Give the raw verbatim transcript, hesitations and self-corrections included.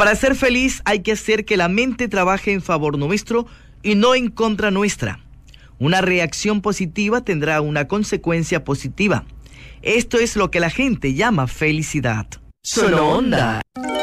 Para ser feliz hay que hacer que la mente trabaje en favor nuestro y no en contra nuestra. Una reacción positiva tendrá una consecuencia positiva. Esto es lo que la gente llama felicidad. Solo Onda.